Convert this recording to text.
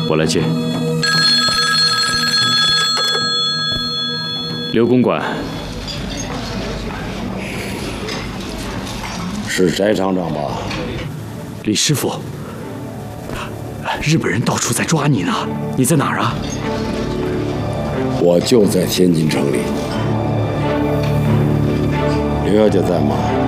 我来接。刘公馆， 是翟厂长吧？ 李师傅，日本人到处在抓你呢，你在哪儿啊？ 我就在天津城里。刘小姐在吗？